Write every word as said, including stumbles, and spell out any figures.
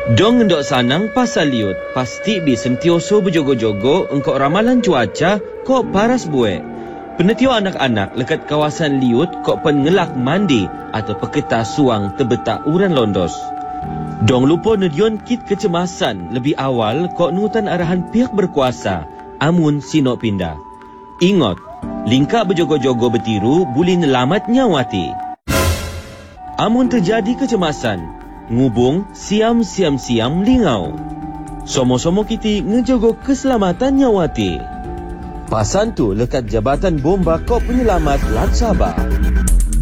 Dong ndok sanang pasal liut, pasti bi sentioso berjogo-jogo engkau ramalan cuaca kok paras buek. Penetio anak-anak lekat kawasan liut kok pengelak mandi atau peketa suang terbetak uran londos. Dong lupa nedion kit kecemasan lebih awal kok nutan arahan pihak berkuasa, amun sinok pindah. Ingat, lingkap berjogo-jogo bertiru boleh nelamat nyawati. Amun terjadi kecemasan, ngubung siam-siam-siam lingau. Somo-somo kita ngejogo keselamatan nyawati. Pasan tu lekat Jabatan Bomba Kop Penyelamat Lat Sabah.